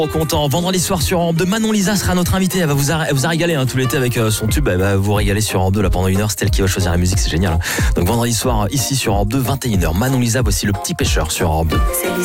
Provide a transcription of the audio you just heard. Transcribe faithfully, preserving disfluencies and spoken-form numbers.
Trop content. Vendredi soir sur Europe deux, Manon Lisa sera notre invitée. Elle va vous a, elle vous a régalé hein, tout l'été avec euh, son tube. Elle va vous régaler sur Europe deux là pendant une heure. C'est elle qui va choisir la musique, c'est génial. Donc vendredi soir ici sur Europe deux, vingt et une heures. Manon Lisa, voici Le Petit Pêcheur sur Europe deux.